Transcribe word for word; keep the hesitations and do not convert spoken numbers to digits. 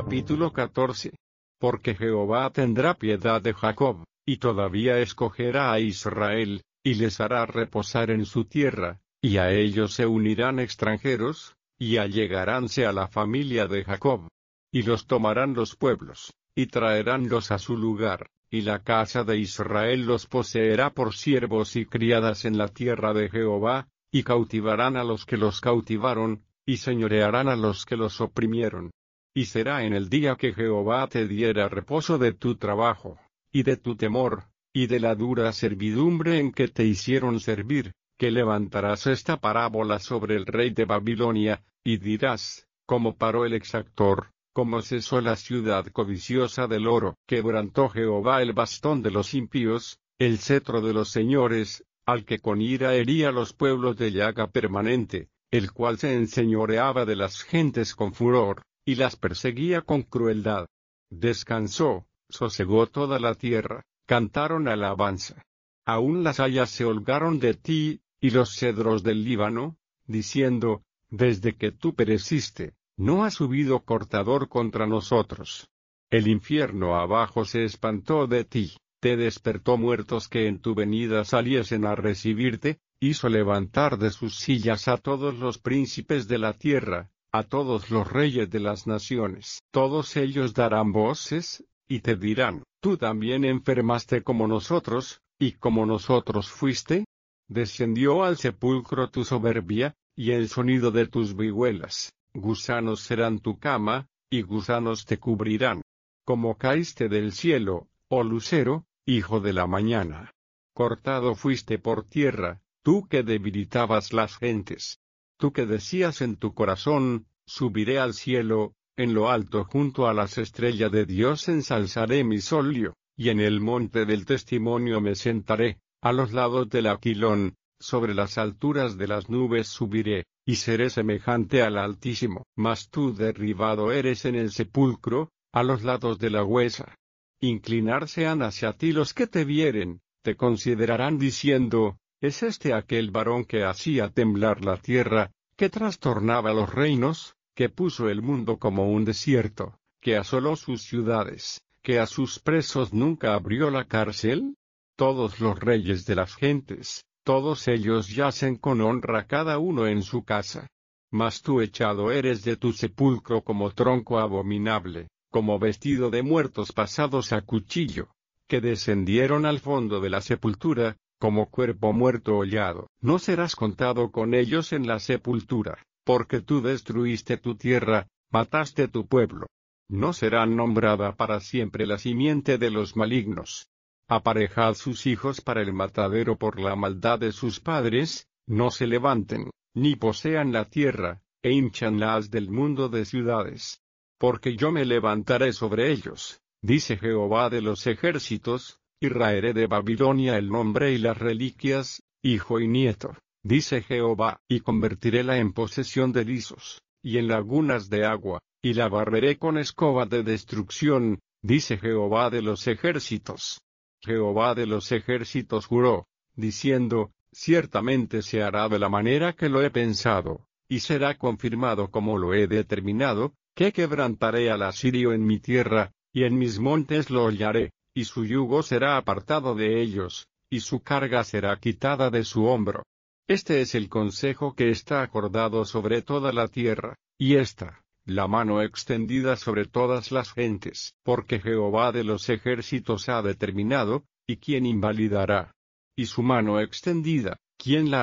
Capítulo catorce. Porque Jehová tendrá piedad de Jacob, y todavía escogerá a Israel, y les hará reposar en su tierra, y a ellos se unirán extranjeros, y allegaránse a la familia de Jacob. Y los tomarán los pueblos, y traeránlos a su lugar, y la casa de Israel los poseerá por siervos y criadas en la tierra de Jehová, y cautivarán a los que los cautivaron, y señorearán a los que los oprimieron. Y será en el día que Jehová te diera reposo de tu trabajo, y de tu temor, y de la dura servidumbre en que te hicieron servir, que levantarás esta parábola sobre el rey de Babilonia, y dirás, como paró el exactor, como cesó la ciudad codiciosa del oro, quebrantó Jehová el bastón de los impíos, el cetro de los señores, al que con ira hería los pueblos de llaga permanente, el cual se enseñoreaba de las gentes con furor, y las perseguía con crueldad. Descansó, sosegó toda la tierra, cantaron alabanza. Aún las hayas se holgaron de ti, y los cedros del Líbano, diciendo, desde que tú pereciste, no ha subido cortador contra nosotros. El infierno abajo se espantó de ti, te despertó muertos que en tu venida saliesen a recibirte, hizo levantar de sus sillas a todos los príncipes de la tierra, a todos los reyes de las naciones. Todos ellos darán voces, y te dirán, ¿tú también enfermaste como nosotros, y como nosotros fuiste? Descendió al sepulcro tu soberbia, y el sonido de tus vihuelas, gusanos serán tu cama, y gusanos te cubrirán. Como caíste del cielo, oh lucero, hijo de la mañana. Cortado fuiste por tierra, tú que debilitabas las gentes. Tú que decías en tu corazón, subiré al cielo, en lo alto junto a las estrellas de Dios ensalzaré mi solio, y en el monte del testimonio me sentaré, a los lados del Aquilón, sobre las alturas de las nubes subiré, y seré semejante al Altísimo. Mas tú derribado eres en el sepulcro, a los lados de la huesa. Inclinarse han hacia ti los que te vieren, te considerarán diciendo, ¿es este aquel varón que hacía temblar la tierra, que trastornaba los reinos, que puso el mundo como un desierto, que asoló sus ciudades, que a sus presos nunca abrió la cárcel? Todos los reyes de las gentes, todos ellos yacen con honra cada uno en su casa. Mas tú echado eres de tu sepulcro como tronco abominable, como vestido de muertos pasados a cuchillo, que descendieron al fondo de la sepultura, como cuerpo muerto hollado. No serás contado con ellos en la sepultura, porque tú destruiste tu tierra, mataste tu pueblo. No será nombrada para siempre la simiente de los malignos. Aparejad sus hijos para el matadero por la maldad de sus padres, no se levanten, ni posean la tierra, e hinchanlas del mundo de ciudades. Porque yo me levantaré sobre ellos, dice Jehová de los ejércitos, y raeré de Babilonia el nombre y las reliquias, hijo y nieto, dice Jehová, y convertiréla en posesión de lisos, y en lagunas de agua, y la barreré con escoba de destrucción, dice Jehová de los ejércitos. Jehová de los ejércitos juró, diciendo, ciertamente se hará de la manera que lo he pensado, y será confirmado como lo he determinado, que quebrantaré al asirio en mi tierra, y en mis montes lo hollaré, y su yugo será apartado de ellos, y su carga será quitada de su hombro. Este es el consejo que está acordado sobre toda la tierra, y esta, la mano extendida sobre todas las gentes, porque Jehová de los ejércitos ha determinado, y quién invalidará. Y su mano extendida, ¿quién la